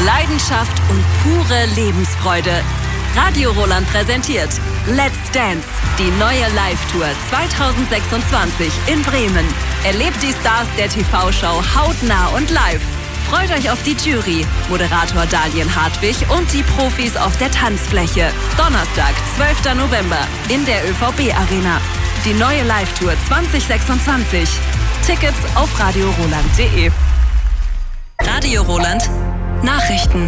Leidenschaft und pure Lebensfreude. Radio Roland präsentiert Let's Dance, die neue Live-Tour 2026 in Bremen. Erlebt die Stars der TV-Show hautnah und live. Freut euch auf die Jury, Moderator Daniel Hartwig und die Profis auf der Tanzfläche. Donnerstag, 12. November in der ÖVB-Arena. Die neue Live-Tour 2026. Tickets auf radioroland.de. Radio Roland Nachrichten.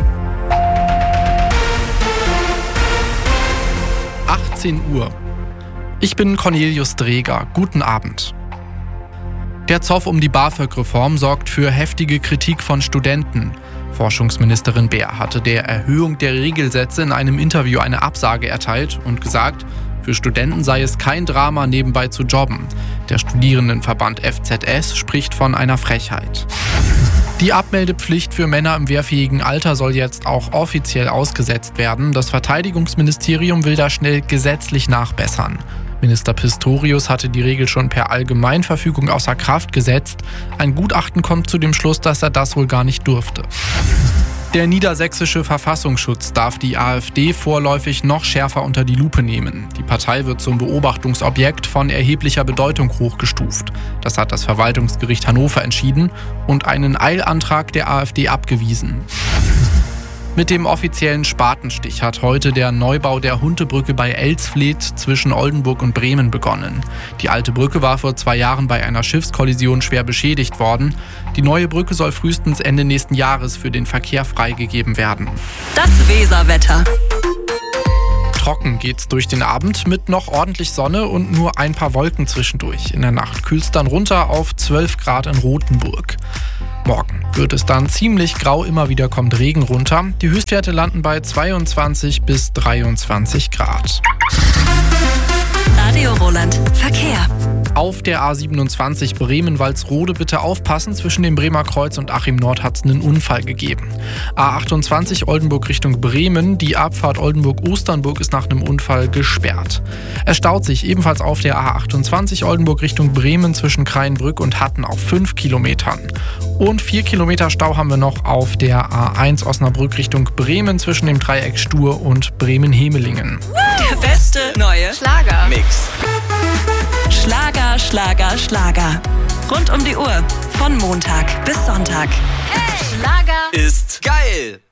18 Uhr. Ich bin Cornelius Dreger. Guten Abend. Der Zoff um die BAföG-Reform sorgt für heftige Kritik von Studenten. Forschungsministerin Baer hatte der Erhöhung der Regelsätze in einem Interview eine Absage erteilt und gesagt, für Studenten sei es kein Drama, nebenbei zu jobben. Der Studierendenverband FZS spricht von einer Frechheit. Die Abmeldepflicht für Männer im wehrfähigen Alter soll jetzt auch offiziell ausgesetzt werden. Das Verteidigungsministerium will da schnell gesetzlich nachbessern. Minister Pistorius hatte die Regel schon per Allgemeinverfügung außer Kraft gesetzt. Ein Gutachten kommt zu dem Schluss, dass er das wohl gar nicht durfte. Der niedersächsische Verfassungsschutz darf die AfD vorläufig noch schärfer unter die Lupe nehmen. Die Partei wird zum Beobachtungsobjekt von erheblicher Bedeutung hochgestuft. Das hat das Verwaltungsgericht Hannover entschieden und einen Eilantrag der AfD abgewiesen. Mit dem offiziellen Spatenstich hat heute der Neubau der Huntebrücke bei Elsfleth zwischen Oldenburg und Bremen begonnen. Die alte Brücke war vor 2 Jahren bei einer Schiffskollision schwer beschädigt worden. Die neue Brücke soll frühestens Ende nächsten Jahres für den Verkehr freigegeben werden. Das Weserwetter. Trocken geht's durch den Abend mit noch ordentlich Sonne und nur ein paar Wolken zwischendurch. In der Nacht kühlt's dann runter auf 12 Grad in Rothenburg. Morgen wird es dann ziemlich grau, immer wieder kommt Regen runter. Die Höchstwerte landen bei 22 bis 23 Grad. Radio Roland Verkehr. Auf der A27 Bremen-Walsrode bitte aufpassen, zwischen dem Bremer Kreuz und Achim Nord hat es einen Unfall gegeben. A28 Oldenburg Richtung Bremen, die Abfahrt Oldenburg-Osternburg ist nach einem Unfall gesperrt. Es staut sich ebenfalls auf der A28 Oldenburg Richtung Bremen zwischen Kraienbrück und Hatten auf 5 Kilometern. Und 4 Kilometer Stau haben wir noch auf der A1 Osnabrück Richtung Bremen zwischen dem Dreieck Stur und Bremen-Hemelingen. Der beste neue Schlager-Mix. Schlager, Schlager, Schlager. Rund um die Uhr. Von Montag bis Sonntag. Hey! Schlager ist geil!